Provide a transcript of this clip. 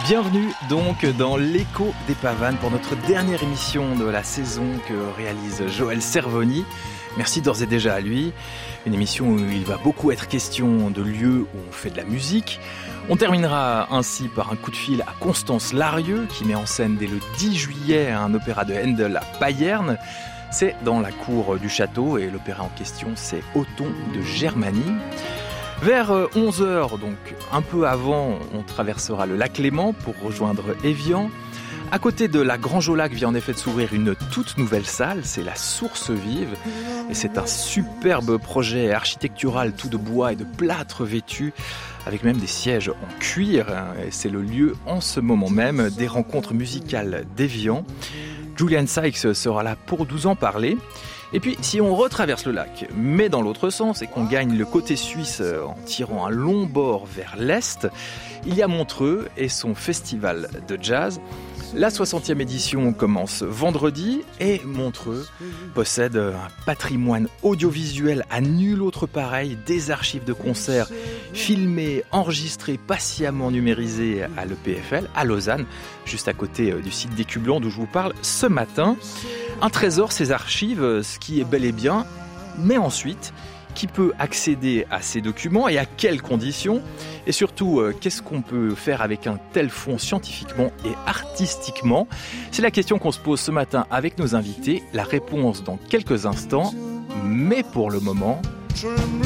Bienvenue donc dans l'écho des Pavanes pour notre dernière émission de la saison que réalise Joël Cervoni. Merci d'ores et déjà à lui. Une émission où il va beaucoup être question de lieux où on fait de la musique. On terminera ainsi par un coup de fil à Constance Larieux qui met en scène dès le 10 juillet un opéra de Handel à Payerne. C'est dans la cour du château et l'opéra en question c'est Othon de Germanie. Vers 11h, donc un peu avant, on traversera le lac Léman pour rejoindre Évian. À côté de la Grange au Lac vient en effet de s'ouvrir une toute nouvelle salle, c'est la Source Vive. Et c'est un superbe projet architectural tout de bois et de plâtre vêtu, avec même des sièges en cuir. Et c'est le lieu en ce moment même des rencontres musicales d'Évian. Julian Sykes sera là pour nous en parler. Et puis, si on retraverse le lac, mais dans l'autre sens, et qu'on gagne le côté suisse en tirant un long bord vers l'est, il y a Montreux et son festival de jazz. La 60e édition commence vendredi et Montreux possède un patrimoine audiovisuel à nul autre pareil, des archives de concerts filmées, enregistrées, patiemment numérisées à l'EPFL, à Lausanne, juste à côté du site d'Écublens d'où je vous parle ce matin. Un trésor, ces archives, ce qui est bel et bien, mais ensuite, qui peut accéder à ces documents et à quelles conditions ? Et surtout, qu'est-ce qu'on peut faire avec un tel fonds scientifiquement et artistiquement ? C'est la question qu'on se pose ce matin avec nos invités. La réponse dans quelques instants, mais pour le moment...